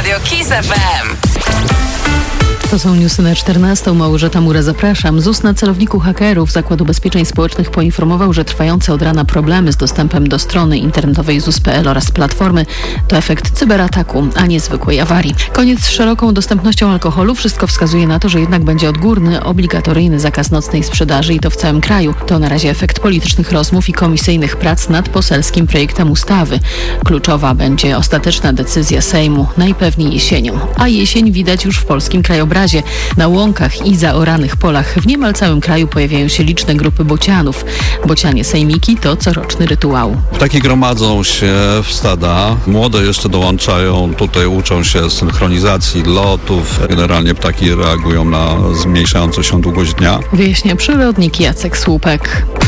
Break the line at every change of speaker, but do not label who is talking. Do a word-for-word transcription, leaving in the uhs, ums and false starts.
Radio Kiss F M.
To są newsy na czternastą. Małgorzata Mura, zapraszam. Z ust na celowniku hakerów Zakład Ubezpieczeń Społecznych poinformował, że trwające od rana problemy z dostępem do strony internetowej Z U S kropka P L oraz platformy to efekt cyberataku, a nie zwykłej awarii. Koniec z szeroką dostępnością alkoholu. Wszystko wskazuje na to, że jednak będzie odgórny, obligatoryjny zakaz nocnej sprzedaży i to w całym kraju. To na razie efekt politycznych rozmów i komisyjnych prac nad poselskim projektem ustawy. Kluczowa będzie ostateczna decyzja Sejmu, najpewniej jesienią. A jesień widać już w polskim krajobrazie. Na łąkach i zaoranych polach w niemal całym kraju pojawiają się liczne grupy bocianów. Bocianie sejmiki to coroczny rytuał.
Ptaki gromadzą się w stada. Młode jeszcze dołączają. Tutaj uczą się synchronizacji lotów. Generalnie ptaki reagują na zmniejszającą się długość dnia.
Wyjaśnia przyrodnik Jacek Słupek.